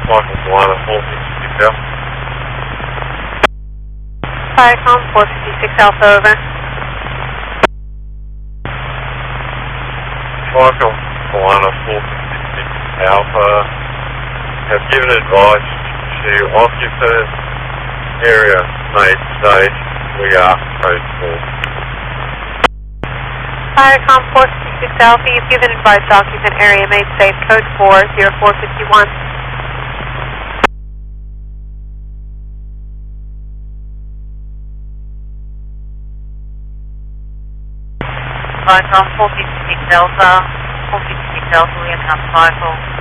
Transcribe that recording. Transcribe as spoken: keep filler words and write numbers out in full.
Michael Moana, four fifty-six Alpha. Viacom four fifty-six Alpha, over. Michael Moana, four fifty-six Alpha, have given advice to occupant area made safe. We are code four. Viacom four fifty-six Alpha, you've given advice to occupant area made safe, code four, zero four fifty-one. Viacom four fifty-six Alpha, four fifty-six Alpha, we have enough cycle.